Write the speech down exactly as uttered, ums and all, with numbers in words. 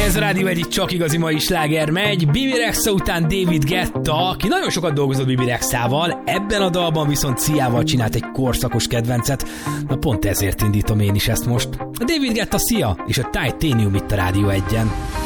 Ez a Rádió egyik csak igazi mai sláger megy. Bibi Rexha után David Guetta, aki nagyon sokat dolgozott Bibi Rexhával, ebben a dalban viszont Ciával csinált egy korszakos kedvencet. Na pont ezért indítom én is ezt most. A David Guetta, Cia és a Titanium itt a Rádió egyen.